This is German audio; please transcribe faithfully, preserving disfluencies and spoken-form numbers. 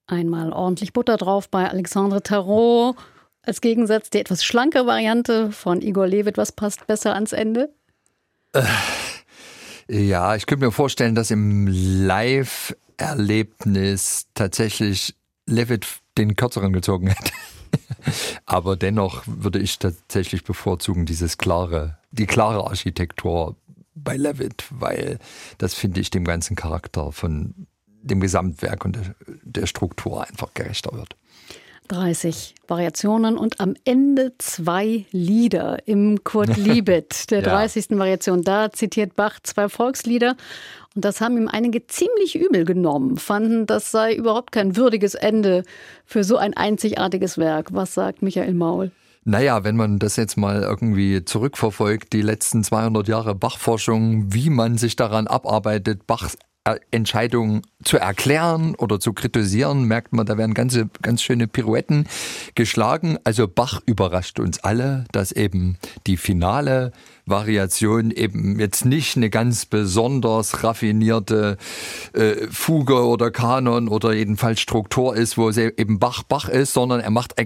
Einmal ordentlich Butter drauf bei Alexandre Tarot. Als Gegensatz die etwas schlankere Variante von Igor Levit. Was passt besser ans Ende? Äh, ja, ich könnte mir vorstellen, dass im Live-Erlebnis tatsächlich Levit den kürzeren gezogen hätte. Aber dennoch würde ich tatsächlich bevorzugen, dieses klare, die klare Architektur bei Levit, weil das, finde ich, dem ganzen Charakter von dem Gesamtwerk und der, der Struktur einfach gerechter wird. dreißig Variationen und am Ende zwei Lieder im Kurt Liebet, der ja. dreißigsten Variation. Da zitiert Bach zwei Volkslieder und das haben ihm einige ziemlich übel genommen, fanden, das sei überhaupt kein würdiges Ende für so ein einzigartiges Werk. Was sagt Michael Maul? Naja, wenn man das jetzt mal irgendwie zurückverfolgt, die letzten zweihundert Jahre Bach-Forschung, wie man sich daran abarbeitet, Bachs Entscheidungen zu erklären oder zu kritisieren, merkt man, da werden ganze, ganz schöne Pirouetten geschlagen. Also Bach überrascht uns alle, dass eben die finale Variation eben jetzt nicht eine ganz besonders raffinierte äh, Fuge oder Kanon oder jedenfalls Struktur ist, wo es eben Bach Bach ist, sondern er macht